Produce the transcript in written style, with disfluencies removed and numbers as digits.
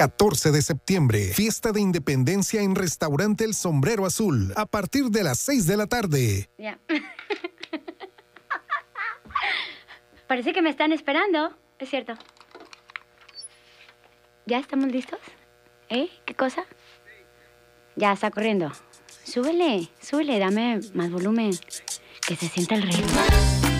14 de septiembre, fiesta de independencia en Restaurante El Sombrero Azul, a partir de las 6 de la tarde. Ya. Parece que me están esperando. Es cierto. ¿Ya estamos listos? ¿Qué cosa? Ya, está corriendo. Súbele, dame más volumen. Que se sienta el ritmo.